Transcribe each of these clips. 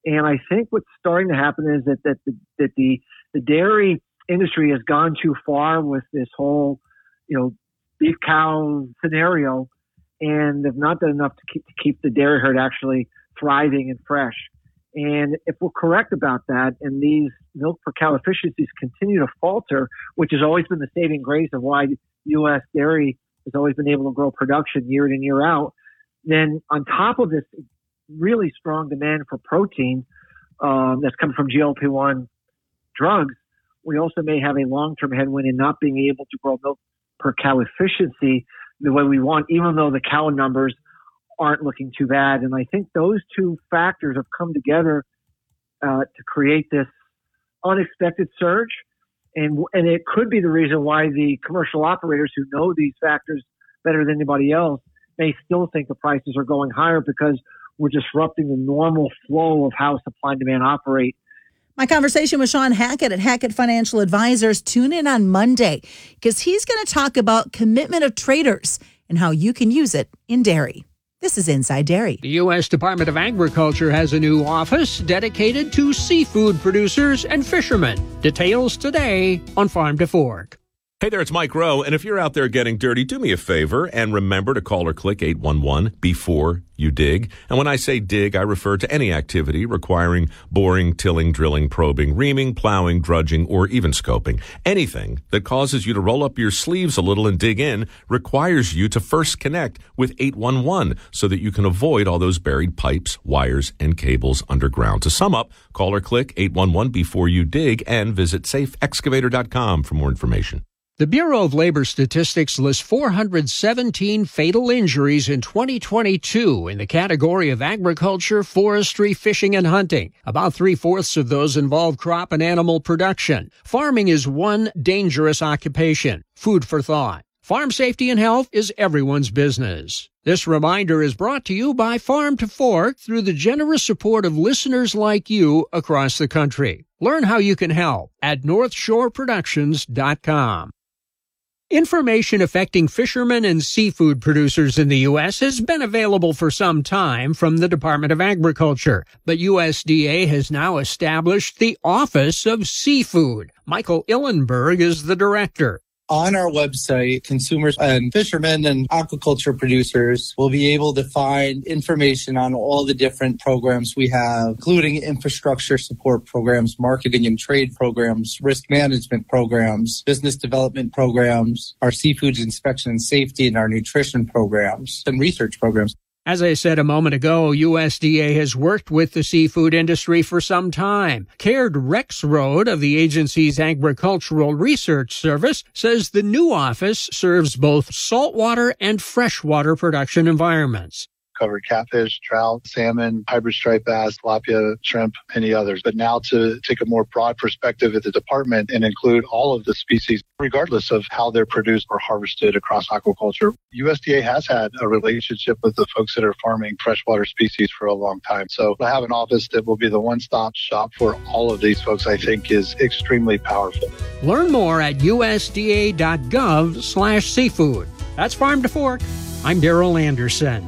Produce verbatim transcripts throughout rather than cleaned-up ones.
And I think what's starting to happen is that, that, the, that the, the dairy industry has gone too far with this whole, you know, beef cow scenario, and they've not done enough to keep, to keep the dairy herd actually thriving and fresh. And if we're correct about that, and these milk per cow efficiencies continue to falter, which has always been the saving grace of why U S dairy has always been able to grow production year in and year out, then on top of this really strong demand for protein um, that's coming from G L P one drugs, we also may have a long-term headwind in not being able to grow milk per cow efficiency the way we want, even though the cow numbers aren't looking too bad. And I think those two factors have come together uh, to create this unexpected surge. And, and it could be the reason why the commercial operators who know these factors better than anybody else may still think the prices are going higher, because we're disrupting the normal flow of how supply and demand operate. My conversation with Sean Hackett at Hackett Financial Advisors. Tune in on Monday, because he's going to talk about commitment of traders and how you can use it in dairy. This is Inside Dairy. The U S Department of Agriculture has a new office dedicated to seafood producers and fishermen. Details today on Farm to Fork. Hey there, it's Mike Rowe, and if you're out there getting dirty, do me a favor and remember to call or click eight one one before you dig. And when I say dig, I refer to any activity requiring boring, tilling, drilling, probing, reaming, plowing, drudging, or even scoping. Anything that causes you to roll up your sleeves a little and dig in requires you to first connect with eight one one so that you can avoid all those buried pipes, wires, and cables underground. To sum up, call or click eight one one before you dig and visit safe excavator dot com for more information. The Bureau of Labor Statistics lists four hundred seventeen fatal injuries in twenty twenty-two in the category of agriculture, forestry, fishing, and hunting. About three-fourths of those involve crop and animal production. Farming is one dangerous occupation. Food for thought. Farm safety and health is everyone's business. This reminder is brought to you by Farm to Fork through the generous support of listeners like you across the country. Learn how you can help at north shore productions dot com. Information affecting fishermen and seafood producers in the U S has been available for some time from the Department of Agriculture, but U S D A has now established the Office of Seafood. Michael Illenberg is the director. On our website, consumers and fishermen and aquaculture producers will be able to find information on all the different programs we have, including infrastructure support programs, marketing and trade programs, risk management programs, business development programs, our seafood inspection and safety, and our nutrition programs and research programs. As I said a moment ago, U S D A has worked with the seafood industry for some time. Caird Rexroad of the agency's Agricultural Research Service says the new office serves both saltwater and freshwater production environments. Covered catfish, trout, salmon, hybrid striped bass, tilapia, shrimp, many others. But now to take a more broad perspective at the department and include all of the species, regardless of how they're produced or harvested across aquaculture. U S D A has had a relationship with the folks that are farming freshwater species for a long time. So to have an office that will be the one-stop shop for all of these folks, I think, is extremely powerful. Learn more at U S D A dot gov slash seafood. That's Farm to Fork. I'm Daryl Anderson.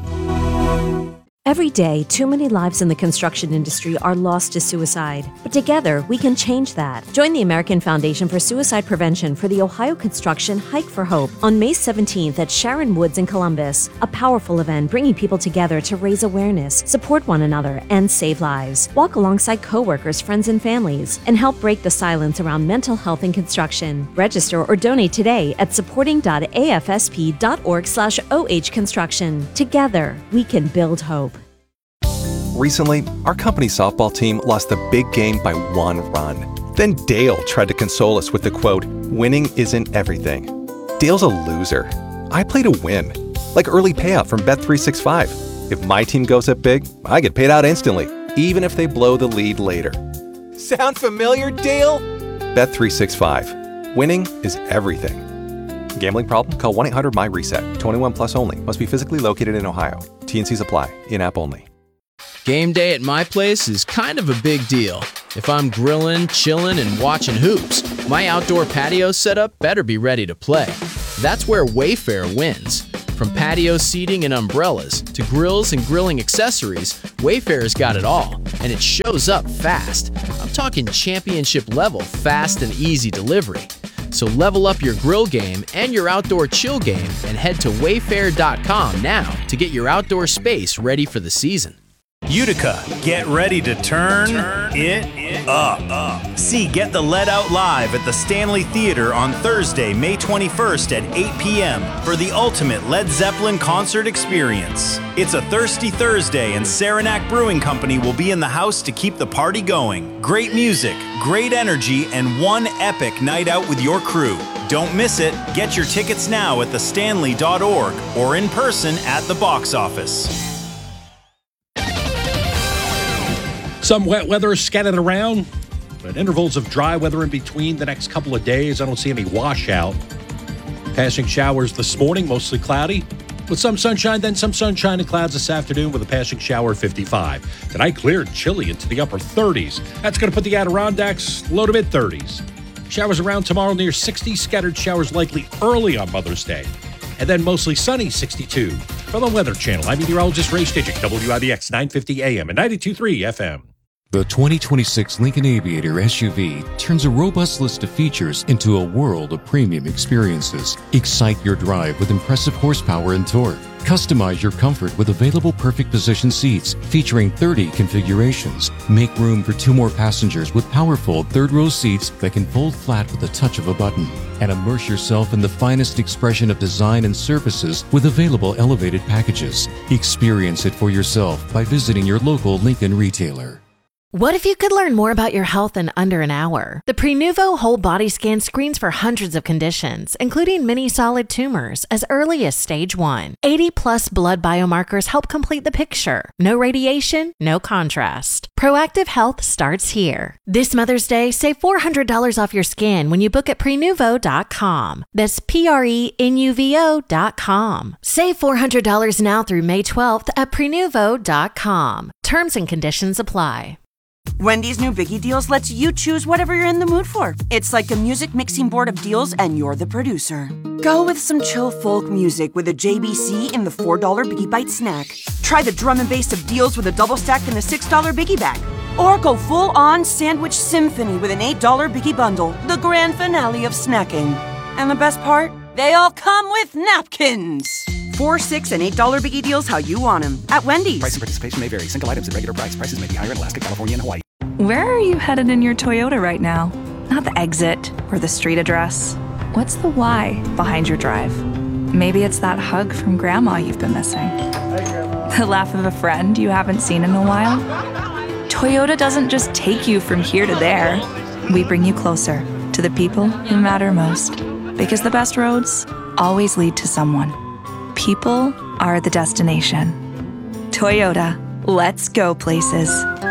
Every day, too many lives in the construction industry are lost to suicide. But together, we can change that. Join the American Foundation for Suicide Prevention for the Ohio Construction Hike for Hope on May seventeenth at Sharon Woods in Columbus. A powerful event bringing people together to raise awareness, support one another, and save lives. Walk alongside coworkers, friends, and families, and help break the silence around mental health in construction. Register or donate today at supporting dot a f s p dot org slash o h construction. Together, we can build hope. Recently, our company softball team lost the big game by one run. Then Dale tried to console us with the quote, "Winning isn't everything." Dale's a loser. I play to win. Like early payout from Bet three sixty-five. If my team goes up big, I get paid out instantly, even if they blow the lead later. Sound familiar, Dale? Bet three sixty-five. Winning is everything. Gambling problem? Call one eight hundred my reset. twenty-one plus only. Must be physically located in Ohio. T and Cs apply. In-app only. Game day at my place is kind of a big deal. If I'm grilling, chilling, and watching hoops, my outdoor patio setup better be ready to play. That's where Wayfair wins. From patio seating and umbrellas to grills and grilling accessories, Wayfair's got it all, and it shows up fast. I'm talking championship level fast and easy delivery. So level up your grill game and your outdoor chill game and head to wayfair dot com now to get your outdoor space ready for the season. Utica, get ready to turn, turn it, it up. up. See Get the Let Out live at the Stanley Theater on Thursday, May twenty-first at eight p.m. for the ultimate Led Zeppelin concert experience. It's a thirsty Thursday, and Saranac Brewing Company will be in the house to keep the party going. Great music, great energy, and one epic night out with your crew. Don't miss it. Get your tickets now at the stanley dot org or in person at the box office. Some wet weather scattered around, but intervals of dry weather in between the next couple of days. I don't see any washout. Passing showers this morning, mostly cloudy, with some sunshine, then some sunshine and clouds this afternoon with a passing shower at fifty-five. Tonight, clear and chilly into the upper thirties. That's going to put the Adirondacks low to mid-thirties. Showers around tomorrow near sixty, scattered showers likely early on Mother's Day. And then mostly sunny, sixty-two. From the Weather Channel, I'm meteorologist Ray Stidgick, W I B X nine fifty A M and ninety-two point three F M. The twenty twenty-six Lincoln Aviator S U V turns a robust list of features into a world of premium experiences. Excite your drive with impressive horsepower and torque. Customize your comfort with available perfect position seats featuring thirty configurations. Make room for two more passengers with powerful third-row seats that can fold flat with the touch of a button. And immerse yourself in the finest expression of design and services with available elevated packages. Experience it for yourself by visiting your local Lincoln retailer. What if you could learn more about your health in under an hour? The Prenuvo Whole Body Scan screens for hundreds of conditions, including many solid tumors, as early as stage one. eighty plus blood biomarkers help complete the picture. No radiation, no contrast. Proactive health starts here. This Mother's Day, save four hundred dollars off your scan when you book at prenuvo dot com. That's P R E N U V O dot com. Save four hundred dollars now through May twelfth at prenuvo dot com. Terms and conditions apply. Wendy's new Biggie Deals lets you choose whatever you're in the mood for. It's like a music mixing board of deals, and you're the producer. Go with some chill folk music with a J B C in the four dollar Biggie Bite snack. Try the drum and bass of deals with a double stack in the six dollar Biggie Bag. Or go full-on sandwich symphony with an eight dollar Biggie Bundle, the grand finale of snacking. And the best part? They all come with napkins. Four, six, and eight dollar Biggie Deals how you want them at Wendy's. Price and participation may vary. Single items at regular price. Prices may be higher in Alaska, California, and Hawaii. Where are you headed in your Toyota right now? Not the exit or the street address. What's the why behind your drive? Maybe it's that hug from Grandma you've been missing. Hi, Grandma. The laugh of a friend you haven't seen in a while. Toyota doesn't just take you from here to there. We bring you closer to the people who matter most. Because the best roads always lead to someone. People are the destination. Toyota, let's go places.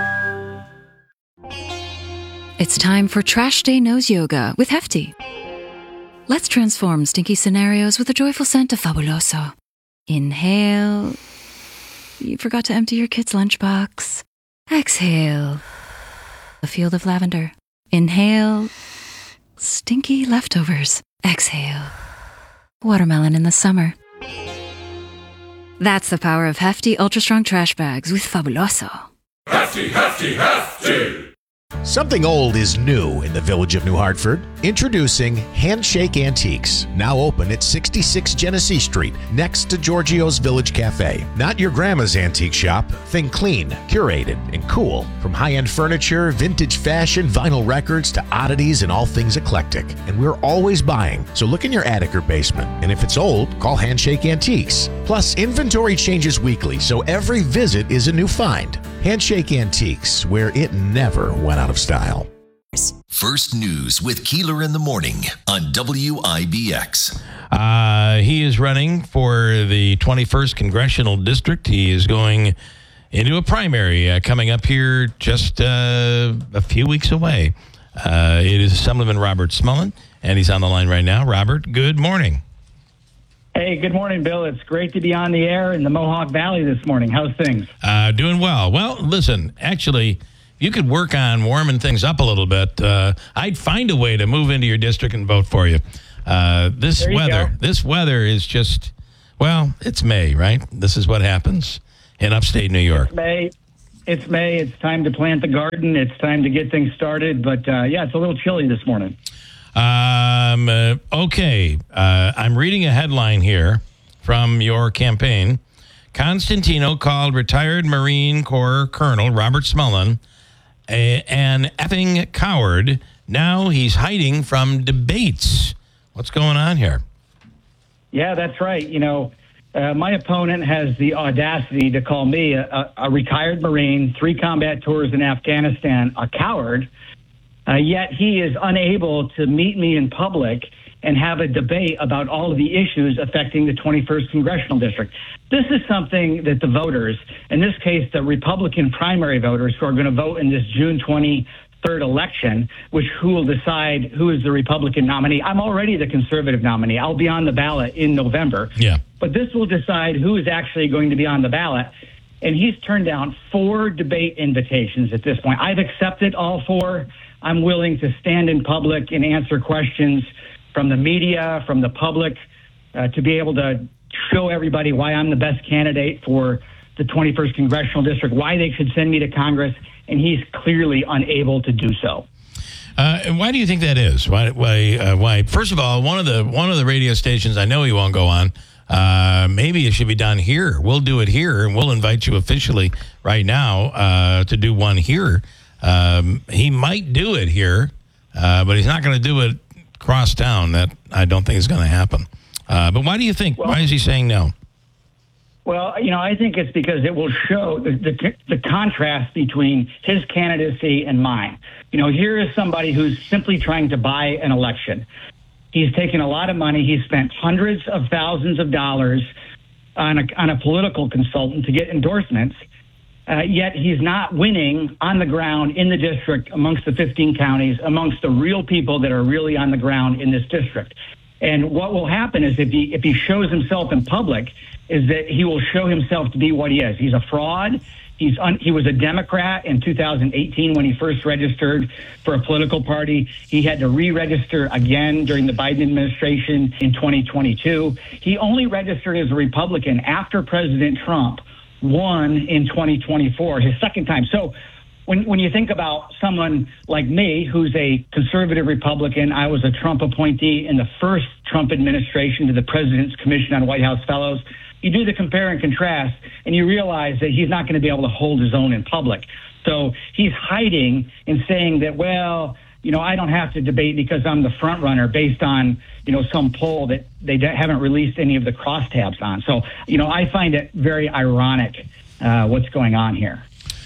It's time for Trash Day Nose Yoga with Hefty. Let's transform stinky scenarios with a joyful scent of Fabuloso. Inhale. You forgot to empty your kid's lunchbox. Exhale. A field of lavender. Inhale. Stinky leftovers. Exhale. Watermelon in the summer. That's the power of Hefty Ultra Strong Trash Bags with Fabuloso. Hefty, hefty, hefty! Something old is new in the village of New Hartford. Introducing Handshake Antiques, now open at sixty-six Genesee Street, next to Giorgio's Village Cafe. Not your grandma's antique shop. Think clean, curated, and cool. From high-end furniture, vintage fashion, vinyl records, to oddities and all things eclectic. And we're always buying, so look in your attic or basement. And if it's old, call Handshake Antiques. Plus, inventory changes weekly, so every visit is a new find. Handshake Antiques, where it never went out of style. First News with Keeler in the Morning on W I B X. Uh, he is running for the twenty-first Congressional District. He is going into a primary uh, coming up here just uh, a few weeks away. Uh, it is Assemblyman Robert Smullen, and he's on the line right now. Robert, good morning. Hey, good morning, Bill. It's great to be on the air in the Mohawk Valley this morning. How's things? Uh, doing well. Well, listen, actually, you could work on warming things up a little bit. Uh, I'd find a way to move into your district and vote for you. Uh, this you weather, go. this weather is just, Well, it's May, right? This is what happens in upstate New York. It's May. It's May. It's time to plant the garden. It's time to get things started. But, uh, yeah, it's a little chilly this morning. Um, uh, okay. Uh, I'm reading a headline here from your campaign. Constantino called retired Marine Corps Colonel Robert Smullen a, an effing coward. Now he's hiding from debates. What's going on here? Yeah, that's right. You know, uh, my opponent has the audacity to call me a, a, a retired Marine, three combat tours in Afghanistan, a coward. Uh, yet he is unable to meet me in public and have a debate about all of the issues affecting the twenty-first Congressional District. This is something that the voters, in this case, the Republican primary voters who are going to vote in this June twenty-third election, which who will decide who is the Republican nominee. I'm already the conservative nominee. I'll be on the ballot in November. Yeah. But this will decide who is actually going to be on the ballot. And he's turned down four debate invitations at this point. I've accepted all four. I'm willing to stand in public and answer questions from the media, from the public, uh, to be able to show everybody why I'm the best candidate for the twenty-first Congressional District, why they should send me to Congress, and he's clearly unable to do so. Uh, and why do you think that is? Why? Why? Uh, why? First of all, one of the one of the radio stations I know he won't go on. Uh, maybe it should be done here. We'll do it here, and we'll invite you officially right now uh, to do one here. Um, he might do it here, uh, but he's not going to do it cross town. That I don't think is going to happen. Uh, but why do you think? Well, why is he saying no? Well, you know, I think it's because it will show the, the, the contrast between his candidacy and mine. You know, here is somebody who's simply trying to buy an election. He's taken a lot of money. He's spent hundreds of thousands of dollars on a, on a political consultant to get endorsements. Uh, yet he's not winning on the ground in the district amongst the fifteen counties, amongst the real people that are really on the ground in this district. And what will happen is if he if he shows himself in public, is that he will show himself to be what he is. He's a fraud. He's un, he was a Democrat in two thousand eighteen when he first registered for a political party. He had to re-register again during the Biden administration in twenty twenty-two. He only registered as a Republican after President Trump won in twenty twenty-four, his second time. So when when you think about someone like me, who's a conservative Republican, I was a Trump appointee in the first Trump administration to the President's Commission on White House Fellows. You do the compare and contrast, and you realize that he's not going to be able to hold his own in public. So he's hiding and saying that, well, you know, I don't have to debate because I'm the front runner based on, you know, some poll that they haven't released any of the crosstabs on. So, you know, I find it very ironic uh, what's going on here.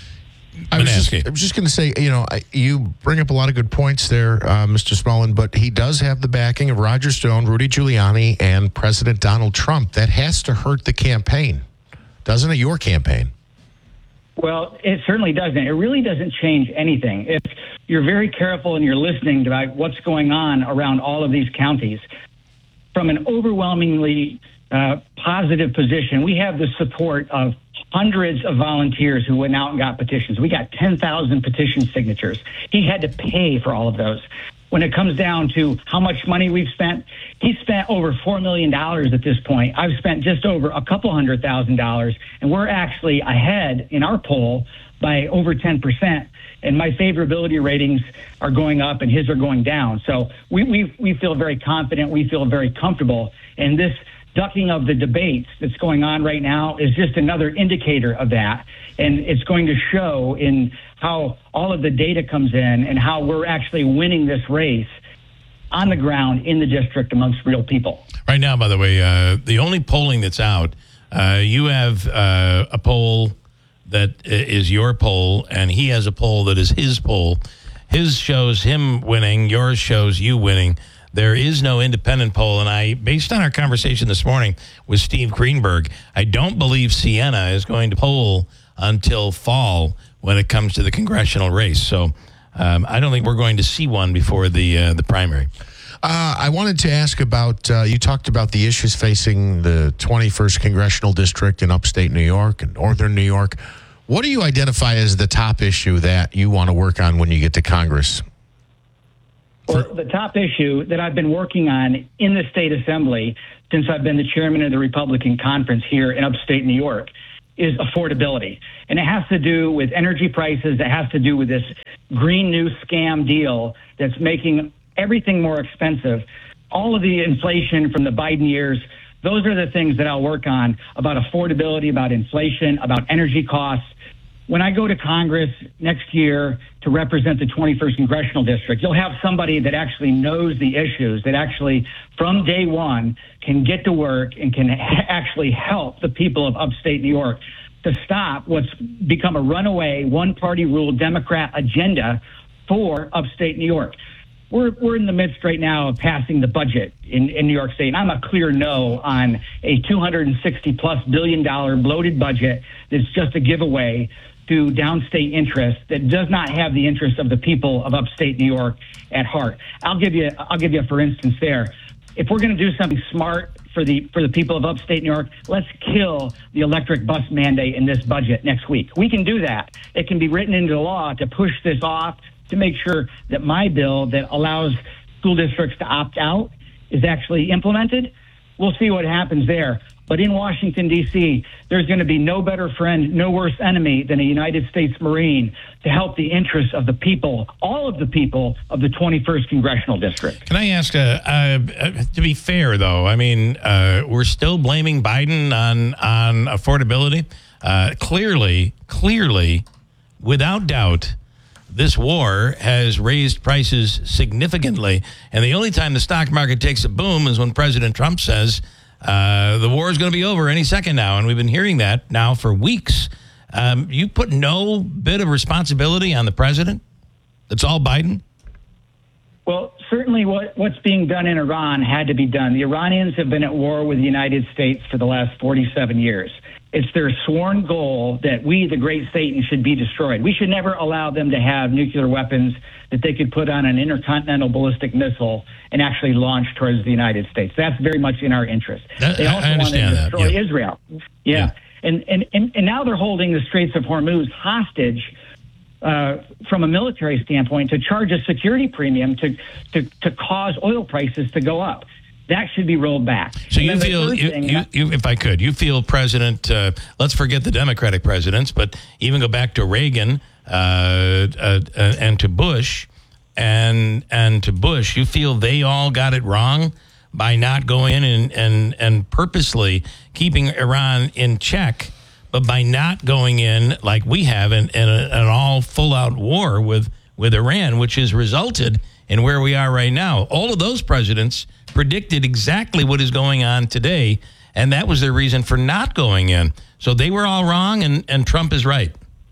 I was just, I was just going to say, you know, I, you bring up a lot of good points there, uh, Mister Smullen, but he does have the backing of Roger Stone, Rudy Giuliani, and President Donald Trump. That has to hurt the campaign, doesn't it? Your campaign. Well, it certainly doesn't. It really doesn't change anything. If you're very careful and you're listening to what's going on around all of these counties, from an overwhelmingly uh, positive position, we have the support of hundreds of volunteers who went out and got petitions. We got ten thousand petition signatures. He had to pay for all of those. When it comes down to how much money we've spent, he's spent over four million dollars at this point. I've spent just over a couple hundred thousand dollars, and we're actually ahead in our poll by over ten percent. And my favorability ratings are going up and his are going down. So we, we, we feel very confident. We feel very comfortable. And this ducking of the debates that's going on right now is just another indicator of that. And it's going to show in how all of the data comes in and how we're actually winning this race on the ground in the district amongst real people. Right now, by the way, uh, the only polling that's out, uh, you have uh, a poll that is your poll, and he has a poll that is his poll. His shows him winning, yours shows you winning. There is no independent poll, and I, based on our conversation this morning with Steve Greenberg, I don't believe Siena is going to poll until fall when it comes to the congressional race. So um, I don't think we're going to see one before the uh, the primary. Uh, I wanted to ask about, uh, you talked about the issues facing the twenty-first Congressional District in upstate New York and northern New York. What do you identify as the top issue that you want to work on when you get to Congress? Well, the top issue that I've been working on in the state assembly since I've been the chairman of the Republican conference here in upstate New York is affordability. And it has to do with energy prices. It has to do with this green new scam deal that's making everything more expensive. All of the inflation from the Biden years, those are the things that I'll work on about affordability, about inflation, about energy costs. When I go to Congress next year to represent the twenty-first Congressional District, you'll have somebody that actually knows the issues, that actually from day one can get to work and can actually help the people of upstate New York to stop what's become a runaway one-party rule Democrat agenda for upstate New York. We're we're in the midst right now of passing the budget in, in New York State, and I'm a clear no on a two hundred sixty plus billion dollar bloated budget that's just a giveaway to downstate interests that does not have the interests of the people of upstate New York at heart. I'll give you I'll give you for instance there. If we're going to do something smart for the for the people of upstate New York, let's kill the electric bus mandate in this budget next week. We can do that. It can be written into law to push this off, to make sure that my bill that allows school districts to opt out is actually implemented. We'll see what happens there. But in Washington, D C, there's going to be no better friend, no worse enemy than a United States Marine to help the interests of the people, all of the people of the twenty-first Congressional District. Can I ask, uh, uh, to be fair, though, I mean, uh, we're still blaming Biden on, on affordability. Uh, clearly, clearly, without doubt, this war has raised prices significantly. And the only time the stock market takes a boom is when President Trump says uh, the war is going to be over any second now. And we've been hearing that now for weeks. Um, you put no bit of responsibility on the president? It's all Biden? Well, certainly what, what's being done in Iran had to be done. The Iranians have been at war with the United States for the last forty-seven years. It's their sworn goal that we, the great Satan, should be destroyed. We should never allow them to have nuclear weapons that they could put on an intercontinental ballistic missile and actually launch towards the United States. That's very much in our interest. That, they also I want to understand destroy that. Yeah. Israel. Yeah. Yeah. And, and, and, and now they're holding the Straits of Hormuz hostage uh, from a military standpoint to charge a security premium to, to, to cause oil prices to go up. That should be rolled back. So And you then the feel, third you, thing- you, you, if I could, you feel President, uh, let's forget the Democratic presidents, but even go back to Reagan uh, uh, and to Bush and and to Bush, you feel they all got it wrong by not going in and, and, and purposely keeping Iran in check, but by not going in like we have in, in a, an all full-out war with, with Iran, which has resulted in where we are right now. All of those presidents predicted exactly what is going on today, and that was their reason for not going in. So they were all wrong, and, and Trump is right.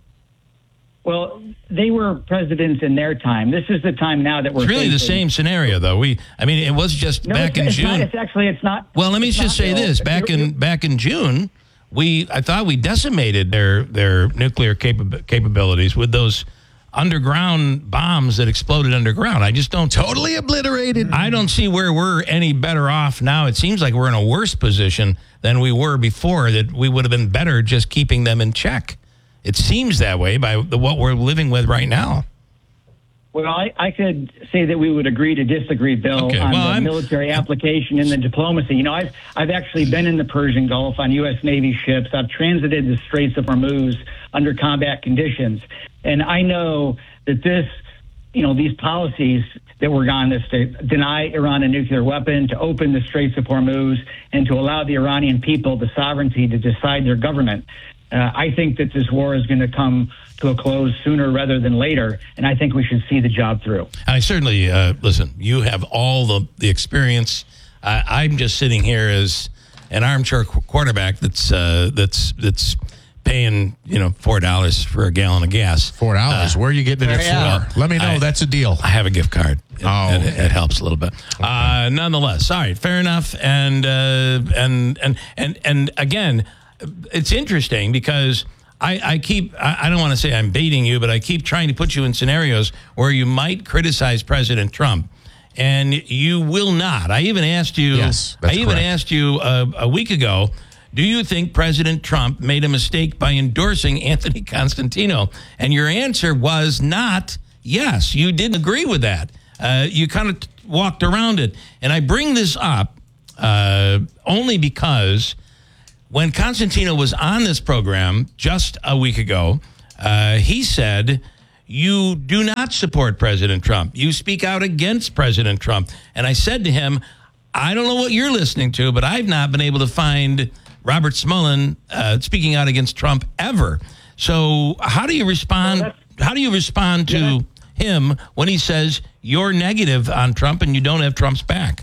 Well, they were presidents in their time. This is the time now that we're It's really the facing. same scenario, though. We, I mean, it was just No, back it's, in it's June. Not, it's actually, it's not. Well, let me it's just not, say Bill. this: back You're- in back in June, we I thought we decimated their their nuclear capa- capabilities with those underground bombs that exploded underground. I just don't Totally obliterated. I don't see where we're any better off now. It seems like we're in a worse position than we were before. That we would have been better just keeping them in check. It seems that way by the, what we're living with right now. Well, I, I could say that we would agree to disagree, Bill, Okay, on well, the I'm- military application and the diplomacy. You know, I've I've actually been in the Persian Gulf on U S Navy ships. I've transited the Straits of Hormuz under combat conditions, and I know that this, you know, these policies that were on this to deny Iran a nuclear weapon, to open the Straits of Hormuz, and to allow the Iranian people the sovereignty to decide their government. Uh, I think that this war is going to come to a close sooner rather than later, and I think we should see the job through. I certainly, uh, listen, you have all the, the experience. Uh, I'm just sitting here as an armchair qu- quarterback that's uh, that's that's paying, you know, four dollars for a gallon of gas. Four dollars. Uh, Where are you getting it yeah. for? Let me know. I- That's a deal. I have a gift card. It, Oh, it, okay. it helps a little bit. Uh, nonetheless, all right, fair enough. And uh, and and and and again, it's interesting because I, I keep I, I don't want to say I'm baiting you, but I keep trying to put you in scenarios where you might criticize President Trump, and you will not. I even asked you. Yes, I that's even correct. asked you uh, a week ago. Do you think President Trump made a mistake by endorsing Anthony Constantino? And your answer was not yes. You didn't agree with that. uh, you kind of t- walked around it. And I bring this up uh, only because when Constantino was on this program just a week ago, uh, he said, you do not support President Trump. You speak out against President Trump. And I said to him, I don't know what you're listening to, but I've not been able to find Robert Smullen uh, speaking out against Trump ever. So how do you respond? Well, how do you respond to yeah. him when he says you're negative on Trump and you don't have Trump's back?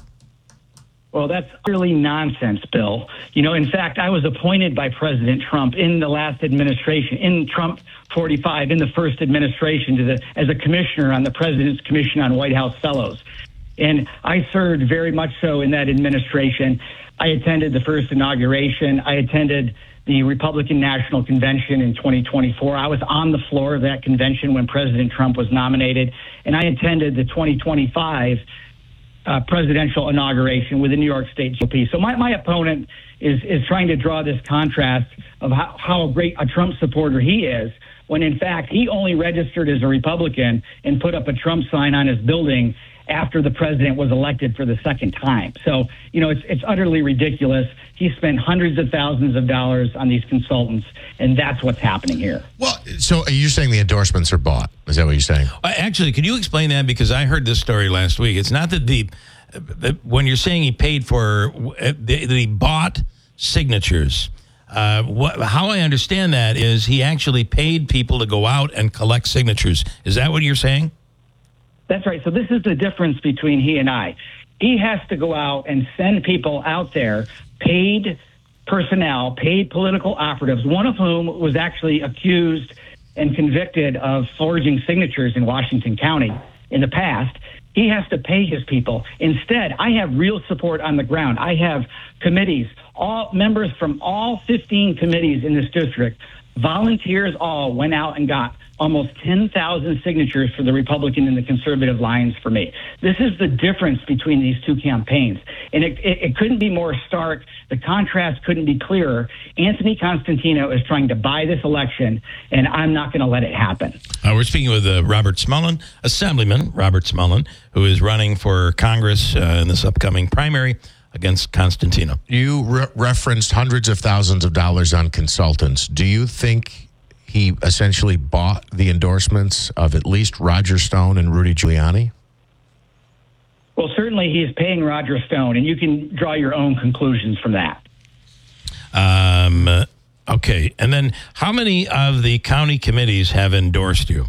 Well, that's really nonsense, Bill. You know, in fact, I was appointed by President Trump in the last administration, in Trump forty-five, in the first administration, to the, as a commissioner on the President's Commission on White House Fellows. And I served very much so in that administration. I attended the first inauguration. I attended the Republican National Convention in twenty twenty-four. I was on the floor of that convention when President Trump was nominated. And I attended the twenty twenty-five Uh, presidential inauguration with the New York State G O P. So my, my opponent is is trying to draw this contrast of how, how great a Trump supporter he is, when in fact he only registered as a Republican and put up a Trump sign on his building after the president was elected for the second time. So, you know, it's it's utterly ridiculous. He spent hundreds of thousands of dollars on these consultants, and that's what's happening here. Well, so are you saying the endorsements are bought? Is that what you're saying? Uh, actually, could you explain that? Because I heard this story last week. It's not that the, the when you're saying he paid for, uh, the, the bought signatures. Uh, what, how I understand that is he actually paid people to go out and collect signatures. Is that what you're saying? That's right. So this is the difference between he and I. He has to go out and send people out there, paid personnel, paid political operatives, one of whom was actually accused and convicted of forging signatures in Washington County in the past. He has to pay his people. Instead, I have real support on the ground. I have committees, all members from all fifteen committees in this district, volunteers all went out and got almost ten thousand signatures for the Republican and the conservative lines for me. This is the difference between these two campaigns. And it, it, it couldn't be more stark. The contrast couldn't be clearer. Anthony Constantino is trying to buy this election, and I'm not going to let it happen. Uh, we're speaking with uh, Robert Smullen, Assemblyman Robert Smullen, who is running for Congress uh, in this upcoming primary against Constantino. You re- referenced hundreds of thousands of dollars on consultants. Do you think he essentially bought the endorsements of at least Roger Stone and Rudy Giuliani? Well, certainly he's paying Roger Stone, and you can draw your own conclusions from that. Um, okay. And then how many of the county committees have endorsed you?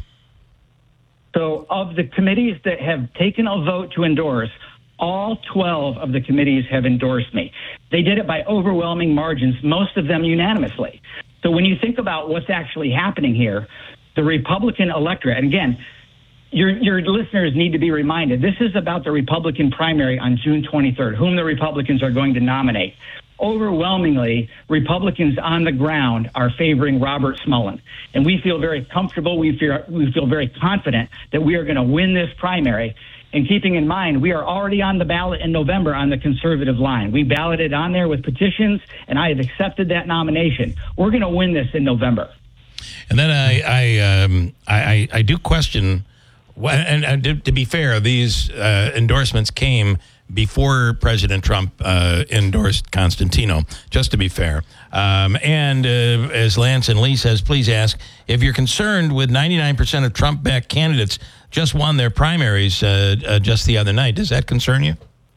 So of the committees that have taken a vote to endorse, all twelve of the committees have endorsed me. They did it by overwhelming margins, most of them unanimously. So when you think about what's actually happening here, the Republican electorate, and again, your your listeners need to be reminded, this is about the Republican primary on June twenty-third, whom the Republicans are going to nominate. Overwhelmingly, Republicans on the ground are favoring Robert Smullen. And we feel very comfortable, we feel, we feel very confident that we are going to win this primary. And keeping in mind, we are already on the ballot in November on the conservative line. We balloted on there with petitions, and I have accepted that nomination. We're going to win this in November. And then I I um, I, I do question, and, and to, to be fair, these uh, endorsements came before President Trump uh, endorsed Constantino, just to be fair. Um, and uh, as Lance and Lee says, please ask, if you're concerned with ninety-nine percent of Trump-backed candidates just won their primaries uh, uh, just the other night, does that concern you?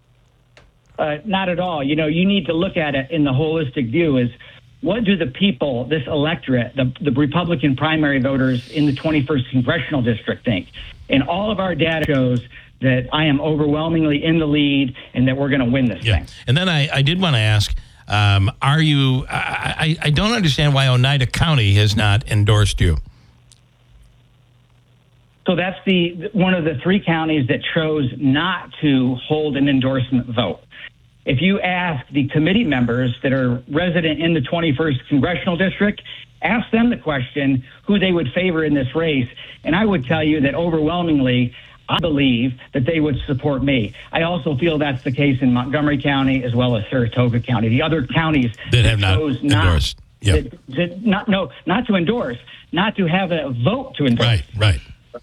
Uh, not at all. You know, you need to look at it in the holistic view is, what do the people, this electorate, the, the Republican primary voters in the twenty-first congressional district think? And all of our data shows that I am overwhelmingly in the lead and that we're going to win this yeah. thing. And then I, I did want to ask, um, are you, I, I, I don't understand why Oneida County has not endorsed you. So that's the one of the three counties that chose not to hold an endorsement vote. If you ask the committee members that are resident in the twenty-first congressional district, ask them the question who they would favor in this race, and I would tell you that overwhelmingly, I believe that they would support me. I also feel that's the case in Montgomery County as well as Saratoga County. The other counties that have not chose endorsed. Not, yep. that, that not, no, not to endorse, not to have a vote to endorse. Right, right.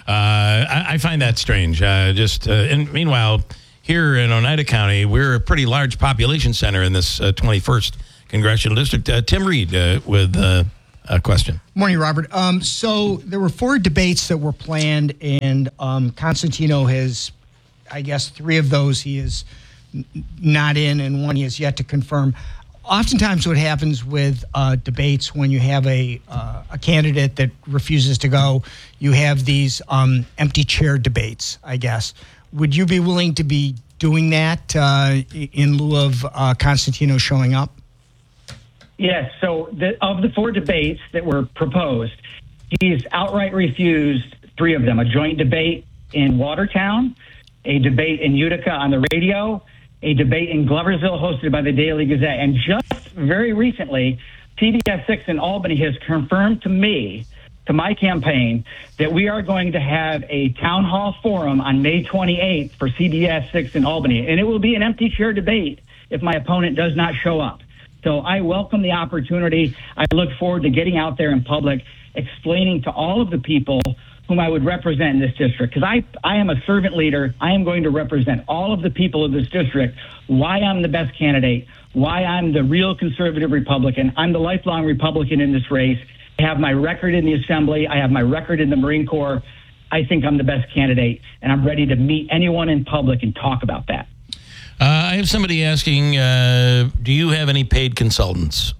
I, I find that strange. Uh, just uh, and meanwhile, here in Oneida County, we're a pretty large population center in this uh, twenty-first congressional district. Uh, Tim Reed uh, with uh, a question. Morning, Robert. Um, so there were four debates that were planned, and um, Constantino has, I guess, three of those he is n- not in, and one he has yet to confirm. Oftentimes what happens with uh, debates when you have a uh, a candidate that refuses to go, you have these um, empty chair debates, I guess. Would you be willing to be doing that uh, in lieu of uh, Constantino showing up? Yes. So the, of the four debates that were proposed, he's outright refused three of them: a joint debate in Watertown, a debate in Utica on the radio, a debate in Gloversville hosted by the Daily Gazette. And just very recently, C B S six in Albany has confirmed to me, to my campaign, that we are going to have a town hall forum on May twenty-eighth for C B S six in Albany. And it will be an empty chair debate if my opponent does not show up. So I welcome the opportunity. I look forward to getting out there in public, explaining to all of the people whom I would represent in this district, because I, I am a servant leader. I am going to represent all of the people of this district, why I'm the best candidate, why I'm the real conservative Republican. I'm the lifelong Republican in this race. I have my record in the Assembly. I have my record in the Marine Corps. I think I'm the best candidate, and I'm ready to meet anyone in public and talk about that. Uh, I have somebody asking, uh, do you have any paid consultants?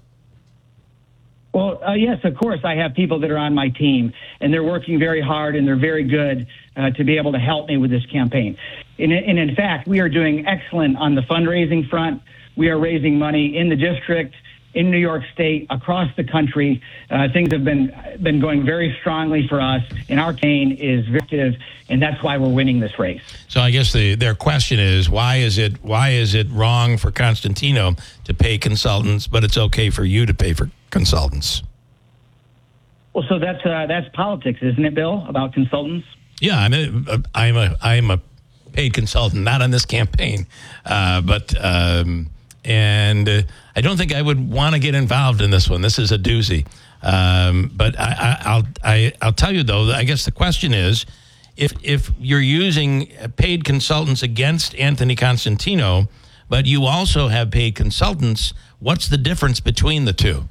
Well, uh, yes, of course. I have people that are on my team, and they're working very hard, and they're very good uh, to be able to help me with this campaign. And, and in fact, we are doing excellent on the fundraising front. We are raising money in the district, in New York State, across the country. Uh, things have been been going very strongly for us, and our campaign is active, and that's why we're winning this race. So I guess the, their question is, why is it why is it wrong for Constantino to pay consultants, but it's okay for you to pay for consultants? Well, so that's uh, that's politics, isn't it, Bill, about consultants? Yeah, I'm a, I'm a, I'm a paid consultant, not on this campaign, uh, but um, and uh, I don't think I would want to get involved in this one. This is a doozy. Um, but I, I, I'll I, I'll tell you though. I guess the question is, if if you're using paid consultants against Anthony Constantino, but you also have paid consultants, what's the difference between the two?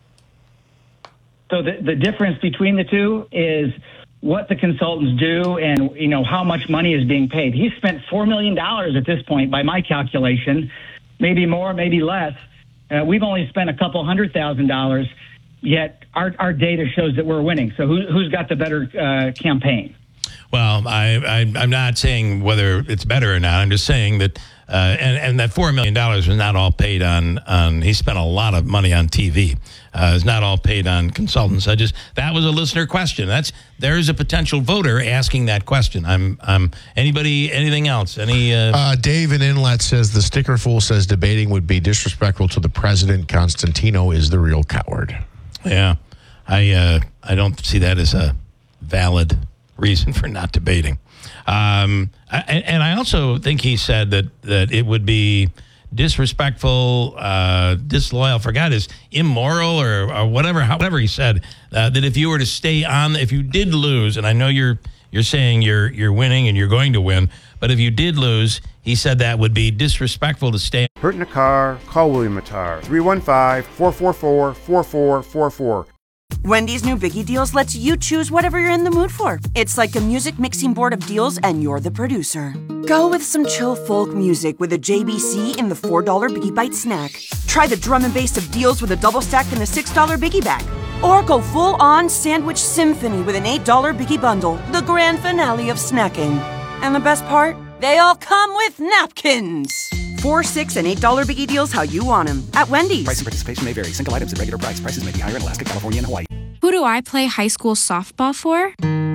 So the, the difference between the two is what the consultants do and, you know, how much money is being paid. He's spent four million dollars at this point, by my calculation, maybe more, maybe less. Uh, we've only spent a couple hundred thousand dollars, yet our, our data shows that we're winning. So who, who's got the better uh, campaign? Well, I, I, I'm not saying whether it's better or not. I'm just saying that, uh, and, and that four million dollars was not all paid on, on, he spent a lot of money on T V. Uh, it's not all paid on consultants. I just, that was a listener question. That's, there's a potential voter asking that question. I'm, I'm, anybody, anything else? Any, uh, uh Dave in Inlet says the sticker fool says debating would be disrespectful to the president. Constantino is the real coward. Yeah. I, uh, I don't see that as a valid reason for not debating. Um, I, and I also think he said that, that it would be disrespectful, uh, disloyal, forgot his immoral or, or whatever, however he said, uh, that if you were to stay on, if you did lose, and I know you're you're saying you're you're winning and you're going to win, but if you did lose, he said that would be disrespectful to stay. Hurt in a car, call William Matar, three one five, four four four, four four four four. Wendy's new Biggie Deals lets you choose whatever you're in the mood for. It's like a music mixing board of deals, and you're the producer. Go with some chill folk music with a J B C in the four dollar Biggie Bite snack. Try the drum and bass of deals with a double stack in the six dollar Biggie Bag. Or go full-on sandwich symphony with an eight dollar Biggie Bundle, the grand finale of snacking. And the best part? They all come with napkins. Four, six, and eight dollar Biggie Deals how you want them at Wendy's. Price and participation may vary. Single items at regular price. Prices may be higher in Alaska, California, and Hawaii. Who do I play high school softball for?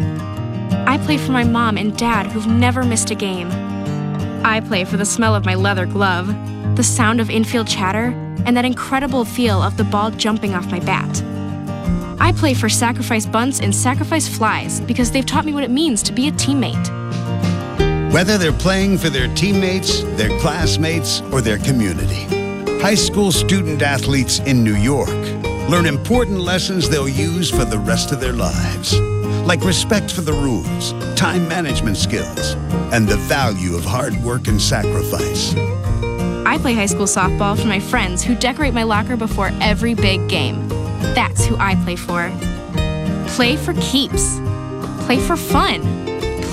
I play for my mom and dad who've never missed a game. I play for the smell of my leather glove, the sound of infield chatter, and that incredible feel of the ball jumping off my bat. I play for Sacrifice Bunts and Sacrifice Flies because they've taught me what it means to be a teammate. Whether they're playing for their teammates, their classmates, or their community, high school student athletes in New York learn important lessons they'll use for the rest of their lives. like respect for the rules, time management skills, and the value of hard work and sacrifice. I play high school softball for my friends who decorate my locker before every big game. That's who I play for. Play for keeps. Play for fun.